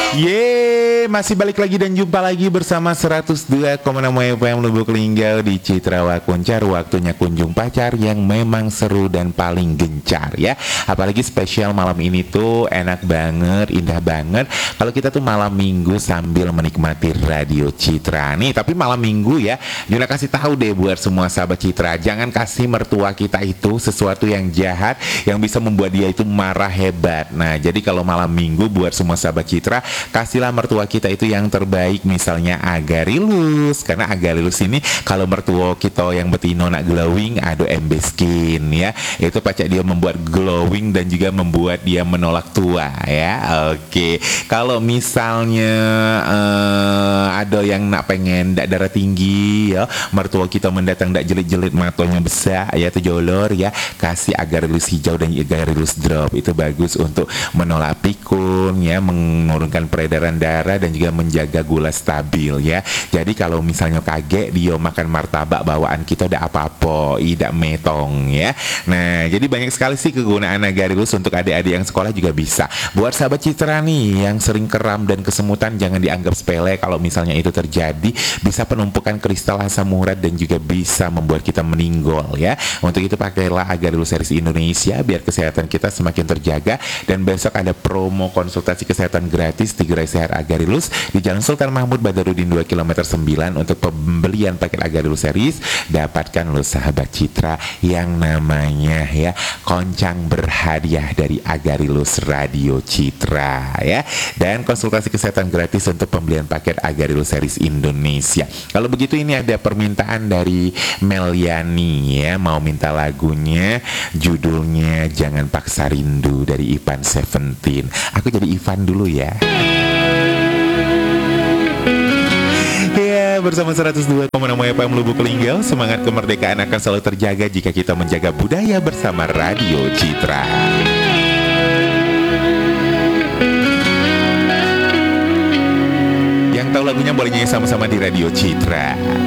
Masih balik lagi dan jumpa lagi bersama 102,6 FM Lubuk Linggau di Citra Wakuncar. Waktunya kunjung pacar yang memang seru dan paling gencar ya. Apalagi spesial malam ini tuh enak banget, indah banget kalau kita tuh malam minggu sambil menikmati radio Citra nih. Tapi malam minggu ya, Yuna kasih tahu deh buat semua sahabat Citra, jangan kasih mertua kita itu sesuatu yang jahat yang bisa membuat dia itu marah hebat. Nah, jadi kalau malam minggu buat semua sahabat Citra, kasihlah mertua kita itu yang terbaik, misalnya Agarilus, karena Agarilus ini kalau mertua kita yang betino nak glowing, aduh MB Skin ya, itu pacak dia membuat glowing dan juga membuat dia menolak tua ya. Oke, kalau misalnya ada yang nak pengen ndak darah tinggi ya, mertua kita mendatang ndak jelit-jelit matanya besar ya, itu jolor ya, kasih Agarilus hijau dan Agarilus drop, itu bagus untuk menolak pikun ya, menurunkan peredaran darah dan juga menjaga gula stabil ya. Jadi kalau misalnya kaget dia makan martabak bawaan kita udah apa-apa, tidak metong ya. Nah, jadi banyak sekali sih kegunaan Agarilus untuk adik-adik yang sekolah juga bisa. Buat sahabat Citra nih yang sering keram dan kesemutan, jangan dianggap sepele. Kalau misalnya itu terjadi, bisa penumpukan kristal asam urat dan juga bisa membuat kita meninggal ya. Untuk itu pakailah Agarilus series Indonesia biar kesehatan kita semakin terjaga. Dan besok ada promo konsultasi kesehatan gratis di Gerai Sehat Agarilus di Jalan Sultan Mahmud Badarudin 2 km 9. Untuk pembelian paket Agarilus series, dapatkan lo sahabat Citra yang namanya ya koncang berhadiah dari Agarilus Radio Citra ya. Dan konsultasi kesehatan gratis untuk pembelian paket Agarilus series Indonesia. Kalau begitu ini ada permintaan dari Meliani ya, mau minta lagunya, judulnya Jangan Paksa Rindu dari Ivan Seventeen. Aku jadi Ivan dulu ya. Bersama 102,6 FM Lubuk Linggau, semangat kemerdekaan akan selalu terjaga jika kita menjaga budaya bersama Radio Citra. Yang tahu lagunya boleh nyanyi sama-sama di Radio Citra.